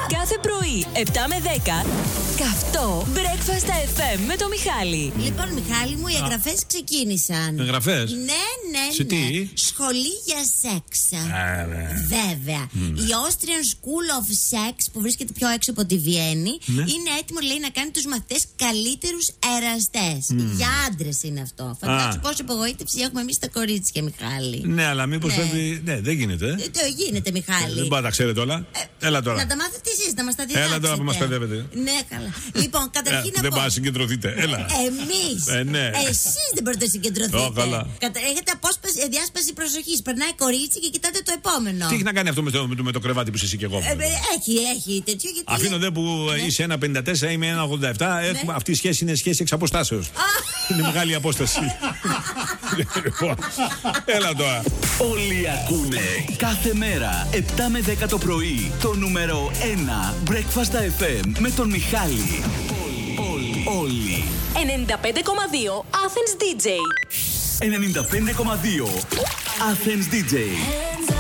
Κάθε πρωί, 7 με 10, καυτό Breakfast FM με το Μιχάλη. Λοιπόν, Μιχάλη μου, οι εγγραφές ξεκίνησαν. Εγγραφές? Ναι. Σε τι? Σχολή για σεξ. Βέβαια. Η Austrian School of Sex, που βρίσκεται πιο έξω από τη Βιέννη, είναι έτοιμο, λέει, να κάνει τους μαθητές καλύτερους εραστές. Για άντρες είναι αυτό. Φαντάζομαι πόσο απογοήτευση έχουμε εμείς τα κορίτσια, Μιχάλη. Ναι, αλλά μήπως πρέπει. Ναι, δεν γίνεται. Το γίνεται, Μιχάλη. Δεν πάτε να ξέρετε όλα. Έλα τώρα. Να τα μάθετε εσείς, να μας τα διδάξετε. Έλα τώρα που μας παιδεύετε. Ναι, καλά. Λοιπόν, καταρχήν να δεν πω. πάτε να συγκεντρωθείτε. Έλα. Εμείς. Ναι. Εσείς δεν μπορείτε να συγκεντρωθείτε. Καλά. Έχετε διάσπαση προσοχής. Περνάει κορίτσι και κοιτάτε το επόμενο. Τι έχει να κάνει αυτό με το κρεβάτι που είσαι εσύ και εγώ? Έχει τέτοιο. Γιατί αφήνω δε που είσαι 1,54, είμαι 1,87. Αυτή η σχέση είναι σχέση εξ αποστάσεως. Είναι μεγάλη απόσταση. Έλα τώρα. Όλοι ακούνε κάθε μέρα 7 με 10 το πρωί το νούμερο 1 Breakfast FM με τον Μιχάλη. Όλοι. 95,2 Athens DJ. 95,2 Athens DJ.